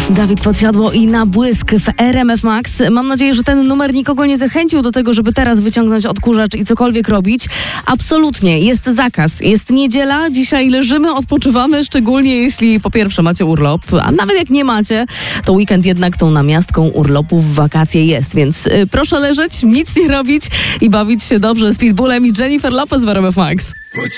Dawid Podsiadło i Na błysk w RMF Max. Mam nadzieję, że ten numer nikogo nie zachęcił do tego, żeby teraz wyciągnąć odkurzacz i cokolwiek robić. Absolutnie, jest zakaz. Jest niedziela, dzisiaj leżymy, odpoczywamy, szczególnie jeśli po pierwsze macie urlop, a nawet jak nie macie, to weekend jednak tą namiastką urlopów w wakacje jest, więc proszę leżeć, nic nie robić i bawić się dobrze z Pitbullem i Jennifer Lopez w RMF Max.